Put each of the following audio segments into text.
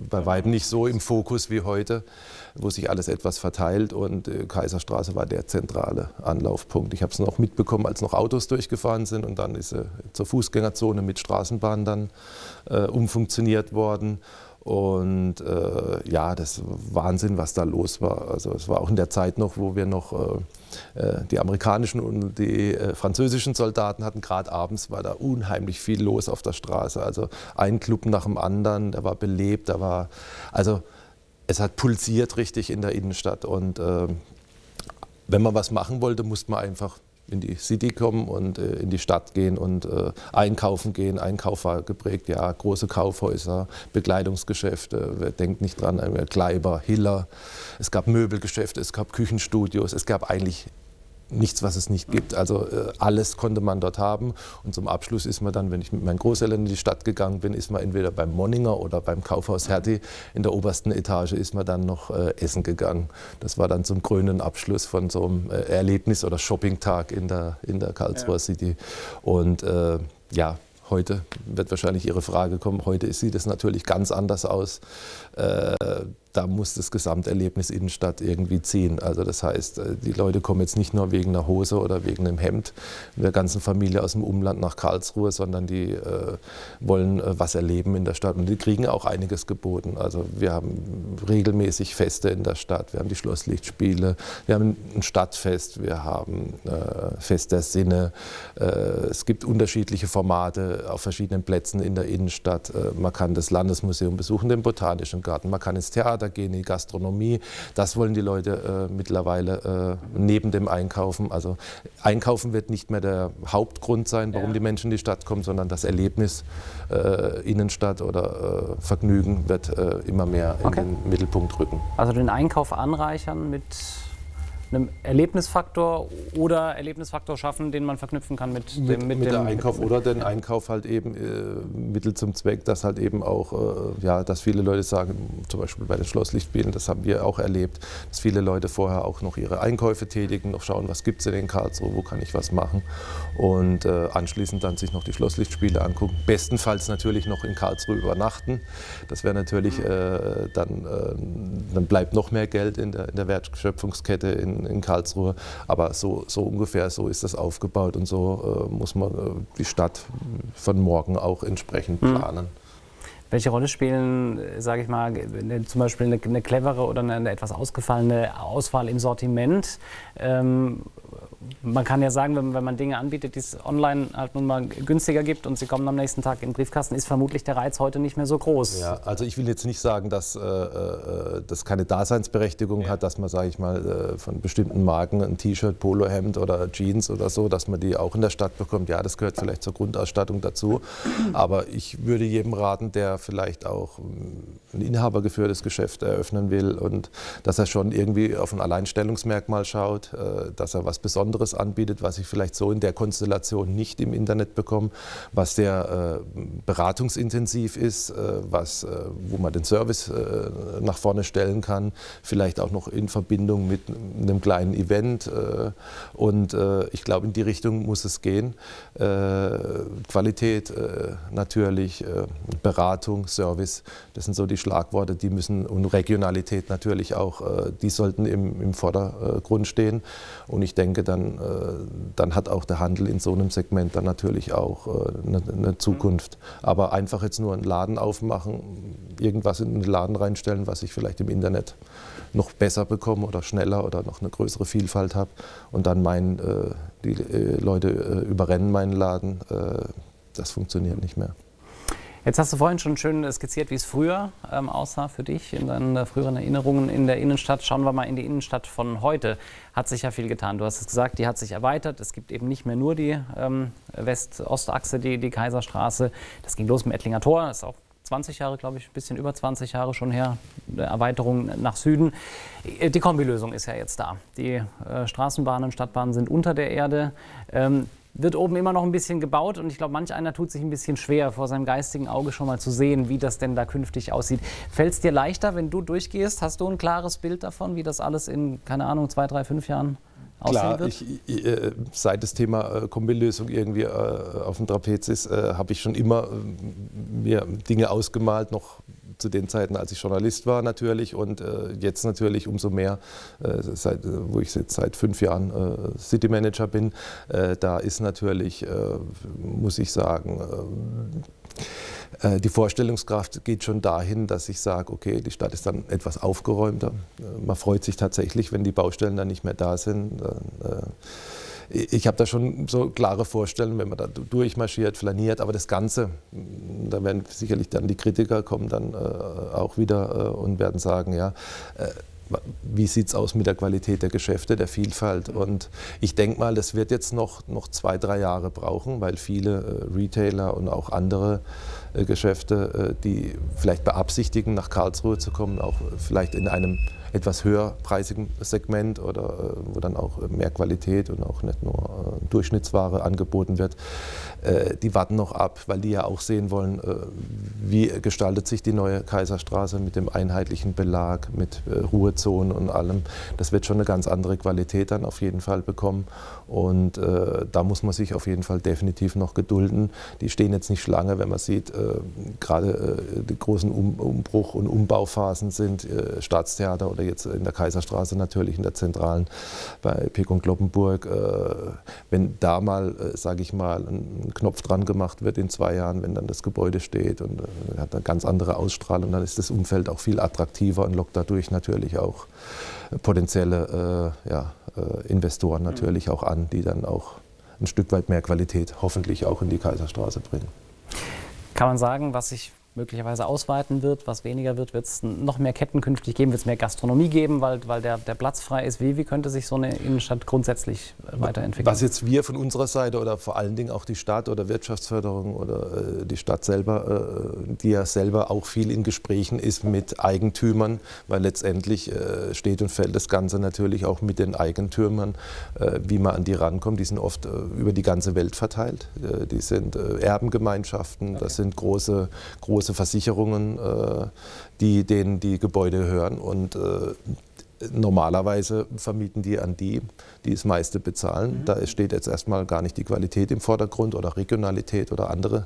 bei weitem nicht so im Fokus wie heute, wo sich alles etwas verteilt, und Kaiserstraße war der zentrale Anlaufpunkt. Ich habe es noch mitbekommen, als noch Autos durchgefahren sind, und dann ist sie zur Fußgängerzone mit Straßenbahn dann umfunktioniert worden. Und ja, das war Wahnsinn, was da los war. Also es war auch in der Zeit noch, wo wir noch die amerikanischen und die französischen Soldaten hatten. Gerade abends war da unheimlich viel los auf der Straße. Also ein Club nach dem anderen, der war belebt, also es hat pulsiert richtig in der Innenstadt. Und wenn man was machen wollte, musste man einfach in die City kommen und in die Stadt gehen und einkaufen gehen. Einkauf war geprägt, ja, große Kaufhäuser, Bekleidungsgeschäfte, wer denkt nicht dran, Kleiber, Hiller, es gab Möbelgeschäfte, es gab Küchenstudios, es gab eigentlich nichts, was es nicht gibt. Also alles konnte man dort haben. Und zum Abschluss ist man dann, wenn ich mit meinen Großeltern in die Stadt gegangen bin, ist man entweder beim Monninger oder beim Kaufhaus Hertie in der obersten Etage ist man dann noch essen gegangen. Das war dann zum krönenden Abschluss von so einem Erlebnis- oder Shoppingtag in der Karlsruher City. Und ja, heute wird wahrscheinlich Ihre Frage kommen. Heute sieht es natürlich ganz anders aus. Da muss das Gesamterlebnis Innenstadt irgendwie ziehen. Also das heißt, die Leute kommen jetzt nicht nur wegen einer Hose oder wegen einem Hemd mit der ganzen Familie aus dem Umland nach Karlsruhe, sondern die wollen was erleben in der Stadt. Und die kriegen auch einiges geboten. Also wir haben regelmäßig Feste in der Stadt. Wir haben die Schlosslichtspiele, wir haben ein Stadtfest, wir haben Fest der Sinne. Es gibt unterschiedliche Formate auf verschiedenen Plätzen in der Innenstadt. Man kann das Landesmuseum besuchen, den Botanischen Garten, man kann ins Theater gehen, in die Gastronomie. Das wollen die Leute mittlerweile neben dem Einkaufen. Also Einkaufen wird nicht mehr der Hauptgrund sein, warum die Menschen in die Stadt kommen, sondern das Erlebnis Innenstadt oder Vergnügen wird immer mehr in den Mittelpunkt rücken. Also den Einkauf anreichern mit einem Erlebnisfaktor oder Erlebnisfaktor schaffen, den man verknüpfen kann mit dem Einkauf oder den Einkauf halt eben Mittel zum Zweck, dass halt eben auch, ja, dass viele Leute sagen, zum Beispiel bei den Schlosslichtspielen, das haben wir auch erlebt, dass viele Leute vorher auch noch ihre Einkäufe tätigen, noch schauen, was gibt es in Karlsruhe, wo kann ich was machen, und anschließend dann sich noch die Schlosslichtspiele angucken. Bestenfalls natürlich noch in Karlsruhe übernachten. Das wäre natürlich, dann bleibt noch mehr Geld in der Wertschöpfungskette in Karlsruhe, aber so ungefähr so ist das aufgebaut, und so muss man die Stadt von morgen auch entsprechend planen. Welche Rolle spielen, sage ich mal, zum Beispiel eine clevere oder eine etwas ausgefallene Auswahl im Sortiment? Man kann ja sagen, wenn man Dinge anbietet, die es online halt nun mal günstiger gibt und sie kommen am nächsten Tag in den Briefkasten, ist vermutlich der Reiz heute nicht mehr so groß. Ja, also ich will jetzt nicht sagen, dass das keine Daseinsberechtigung hat, dass man, sage ich mal, von bestimmten Marken ein T-Shirt, Polohemd oder Jeans oder so, dass man die auch in der Stadt bekommt. Ja, das gehört vielleicht zur Grundausstattung dazu. Aber ich würde jedem raten, der vielleicht auch ein inhabergeführtes Geschäft eröffnen will, und dass er schon irgendwie auf ein Alleinstellungsmerkmal schaut, dass er was Besonderes anbietet, was ich vielleicht so in der Konstellation nicht im Internet bekomme, was sehr beratungsintensiv ist, wo man den Service nach vorne stellen kann, vielleicht auch noch in Verbindung mit einem kleinen Event, und ich glaube, in die Richtung muss es gehen. Qualität natürlich, Beratung, Service, das sind so die Schlagworte, die müssen, und Regionalität natürlich auch, die sollten im Vordergrund stehen, und ich denke, dann hat auch der Handel in so einem Segment dann natürlich auch eine Zukunft. Aber einfach jetzt nur einen Laden aufmachen, irgendwas in den Laden reinstellen, was ich vielleicht im Internet noch besser bekomme oder schneller oder noch eine größere Vielfalt habe, und dann die Leute überrennen meinen Laden, das funktioniert nicht mehr. Jetzt hast du vorhin schon schön skizziert, wie es früher aussah für dich, in deinen früheren Erinnerungen in der Innenstadt. Schauen wir mal in die Innenstadt von heute. Hat sich ja viel getan. Du hast es gesagt, die hat sich erweitert. Es gibt eben nicht mehr nur die West-Ost-Achse, die Kaiserstraße. Das ging los mit Ettlinger Tor. Das ist auch 20 Jahre, glaube ich, ein bisschen über 20 Jahre schon her, eine Erweiterung nach Süden. Die Kombilösung ist ja jetzt da. Die Straßenbahnen, Stadtbahnen sind unter der Erde. Wird oben immer noch ein bisschen gebaut, und ich glaube, manch einer tut sich ein bisschen schwer, vor seinem geistigen Auge schon mal zu sehen, wie das denn da künftig aussieht. Fällt es dir leichter, wenn du durchgehst? Hast du ein klares Bild davon, wie das alles in, keine Ahnung, 2, 3, 5 Jahren aussehen wird? Seit das Thema Kombilösung irgendwie auf dem Trapez ist, habe ich schon immer mir Dinge ausgemalt, noch zu den Zeiten, als ich Journalist war natürlich und jetzt natürlich umso mehr, wo ich jetzt seit 5 Jahren City Manager bin. Da ist natürlich, muss ich sagen, die Vorstellungskraft geht schon dahin, dass ich sage, okay, die Stadt ist dann etwas aufgeräumter. Man freut sich tatsächlich, wenn die Baustellen dann nicht mehr da sind. Ich habe da schon so klare Vorstellungen, wenn man da durchmarschiert, flaniert, aber das Ganze, da werden sicherlich dann die Kritiker kommen dann auch wieder und werden sagen, ja, wie sieht es aus mit der Qualität der Geschäfte, der Vielfalt? Und ich denke mal, das wird jetzt noch 2, 3 Jahre brauchen, weil viele Retailer und auch andere Geschäfte, die vielleicht beabsichtigen, nach Karlsruhe zu kommen, auch vielleicht in einem etwas höherpreisigen Segment oder wo dann auch mehr Qualität und auch nicht nur Durchschnittsware angeboten wird, die warten noch ab, weil die ja auch sehen wollen, wie gestaltet sich die neue Kaiserstraße mit dem einheitlichen Belag, mit Ruhezonen und allem. Das wird schon eine ganz andere Qualität dann auf jeden Fall bekommen und da muss man sich auf jeden Fall definitiv noch gedulden. Die stehen jetzt nicht Schlange, wenn man sieht, gerade die großen Umbruch- und Umbauphasen sind Staatstheater oder jetzt in der Kaiserstraße natürlich, in der Zentralen bei Peek und Cloppenburg. Wenn da mal, sage ich mal, ein Knopf dran gemacht wird in 2 Jahren, wenn dann das Gebäude steht und hat eine ganz andere Ausstrahlung, dann ist das Umfeld auch viel attraktiver und lockt dadurch natürlich auch potenzielle Investoren natürlich auch an, die dann auch ein Stück weit mehr Qualität hoffentlich auch in die Kaiserstraße bringen. Kann man sagen, was sich möglicherweise ausweiten wird, was weniger wird? Wird es noch mehr Ketten künftig geben? Wird es mehr Gastronomie geben, weil der Platz frei ist? Wie könnte sich so eine Innenstadt grundsätzlich weiterentwickeln? Was jetzt wir von unserer Seite oder vor allen Dingen auch die Stadt oder Wirtschaftsförderung oder die Stadt selber, die ja selber auch viel in Gesprächen ist mit Eigentümern, weil letztendlich steht und fällt das Ganze natürlich auch mit den Eigentümern, wie man an die rankommt. Die sind oft über die ganze Welt verteilt. Die sind Erbengemeinschaften, das sind große Versicherungen, denen die Gebäude gehören und normalerweise vermieten die an die das meiste bezahlen. Da steht jetzt erstmal gar nicht die Qualität im Vordergrund oder Regionalität oder andere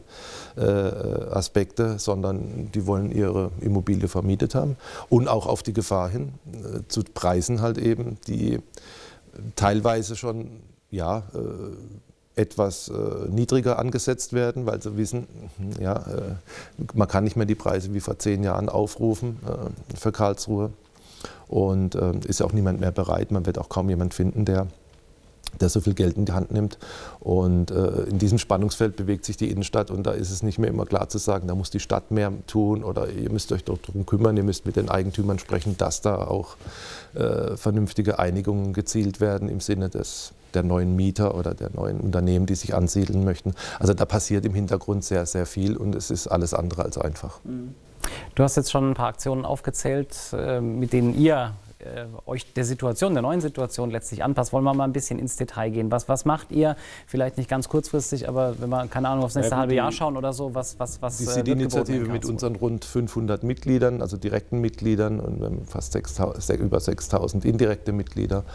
Aspekte, sondern die wollen ihre Immobilie vermietet haben und auch auf die Gefahr hin, zu Preisen halt eben, die teilweise schon, ja, etwas niedriger angesetzt werden, weil sie wissen, ja, man kann nicht mehr die Preise wie vor 10 Jahren aufrufen für Karlsruhe und ist auch niemand mehr bereit. Man wird auch kaum jemand finden, der so viel Geld in die Hand nimmt. Und in diesem Spannungsfeld bewegt sich die Innenstadt und da ist es nicht mehr immer klar zu sagen, da muss die Stadt mehr tun oder ihr müsst euch doch darum kümmern, ihr müsst mit den Eigentümern sprechen, dass da auch vernünftige Einigungen gezielt werden im Sinne der neuen Mieter oder der neuen Unternehmen, die sich ansiedeln möchten. Also da passiert im Hintergrund sehr, sehr viel und es ist alles andere als einfach. Du hast jetzt schon ein paar Aktionen aufgezählt, mit denen ihr euch der neuen Situation letztlich anpasst. Wollen wir mal ein bisschen ins Detail gehen? Was macht ihr? Vielleicht nicht ganz kurzfristig, aber wenn wir, keine Ahnung, aufs nächste halbe Jahr schauen oder so, was die City-Initiative mit unseren rund 500 Mitgliedern, also direkten Mitgliedern und wir haben fast über 6.000 indirekte Mitglieder.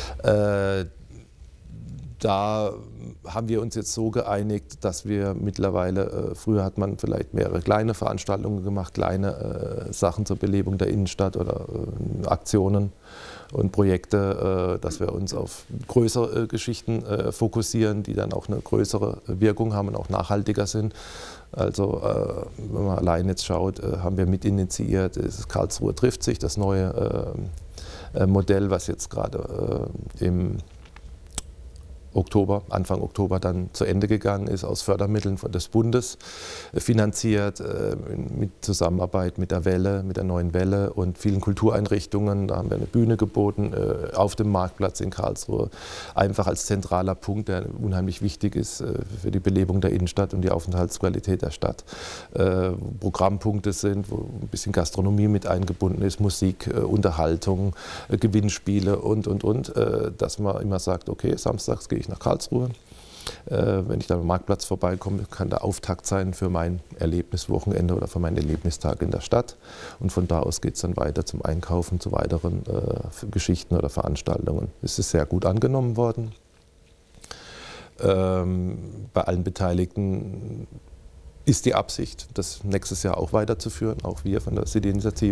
Da haben wir uns jetzt so geeinigt, dass wir mittlerweile, früher hat man vielleicht mehrere kleine Veranstaltungen gemacht, kleine Sachen zur Belebung der Innenstadt oder Aktionen und Projekte, dass wir uns auf größere Geschichten fokussieren, die dann auch eine größere Wirkung haben und auch nachhaltiger sind. Also wenn man allein jetzt schaut, haben wir mitinitiiert, Karlsruhe trifft sich, das neue Modell, was jetzt gerade im Anfang Oktober dann zu Ende gegangen ist, aus Fördermitteln des Bundes finanziert, mit Zusammenarbeit mit der Welle, mit der Neuen Welle und vielen Kultureinrichtungen. Da haben wir eine Bühne geboten auf dem Marktplatz in Karlsruhe, einfach als zentraler Punkt, der unheimlich wichtig ist für die Belebung der Innenstadt und die Aufenthaltsqualität der Stadt. Programmpunkte sind, wo ein bisschen Gastronomie mit eingebunden ist, Musik, Unterhaltung, Gewinnspiele und, dass man immer sagt, okay, samstags gehe ich nach Karlsruhe. Wenn ich dann am Marktplatz vorbeikomme, kann der Auftakt sein für mein Erlebniswochenende oder für meinen Erlebnistag in der Stadt. Und von da aus geht es dann weiter zum Einkaufen, zu weiteren Geschichten oder Veranstaltungen. Es ist sehr gut angenommen worden. Bei allen Beteiligten ist die Absicht, das nächstes Jahr auch weiterzuführen, auch wir von der City-Initiative.